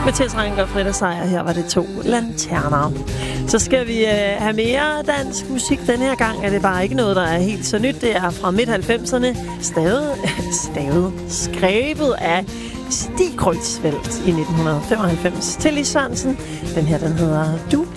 Mathias Ranker og Frida Seier. Her var det 2 lanterner. Så skal vi have mere dansk musik. Den her gang er det bare ikke noget, der er helt så nyt. Det er fra midt-90'erne. Skrevet af Stig Kreutzfeldt i 1995 til Lis Sørensen. Den her, den hedder Du.